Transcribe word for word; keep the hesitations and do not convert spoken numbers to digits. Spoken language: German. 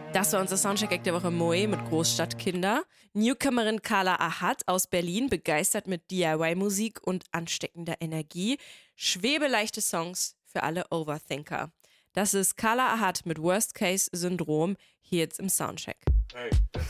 Das war unser Soundcheck der Woche Moe mit Großstadtkinder. Newcomerin Carla Ahad aus Berlin, begeistert mit D I Y-Musik und ansteckender Energie. Schwebeleichte Songs für alle Overthinker. Das ist Carla Ahad mit Worst Case Syndrom hier jetzt im Soundcheck. Hey,